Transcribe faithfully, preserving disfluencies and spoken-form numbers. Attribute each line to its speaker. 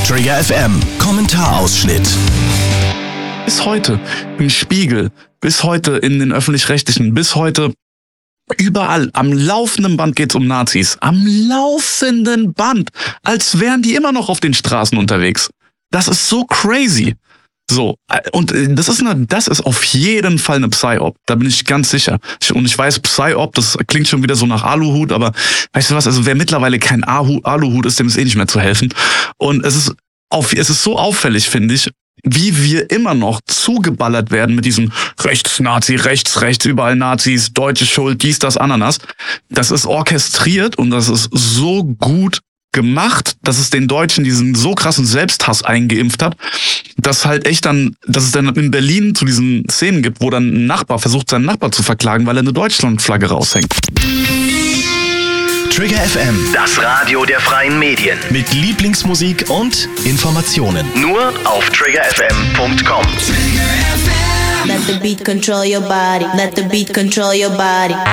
Speaker 1: Trigger F M Kommentarausschnitt.
Speaker 2: Bis heute im Spiegel, bis heute in den Öffentlich-Rechtlichen, bis heute überall, am laufenden Band geht's um Nazis. Am laufenden Band. Als wären die immer noch auf den Straßen unterwegs. Das ist so crazy. So, und das ist eine, das ist auf jeden Fall eine Psy-Op, da bin ich ganz sicher. Und ich weiß, Psy-Op, das klingt schon wieder so nach Aluhut, aber weißt du was, also wer mittlerweile kein Alu- Aluhut ist, dem ist eh nicht mehr zu helfen. Und es ist auf, es ist so auffällig, finde ich, wie wir immer noch zugeballert werden mit diesem Rechts-Nazi, rechts, rechts, überall Nazis, deutsche Schuld, dies, das, Ananas. Das ist orchestriert und das ist so gut gemacht, dass es den Deutschen diesen so krassen Selbsthass eingeimpft hat, dass halt echt dann, dass es dann in Berlin zu diesen Szenen gibt, wo dann ein Nachbar versucht, seinen Nachbar zu verklagen, weil er eine Deutschlandflagge raushängt.
Speaker 1: Trigger F M,
Speaker 3: Das Radio der freien Medien.
Speaker 1: mit Lieblingsmusik und Informationen.
Speaker 3: Nur auf trigger f m punkt com.
Speaker 4: Let the beat control your body. Let the beat control your body.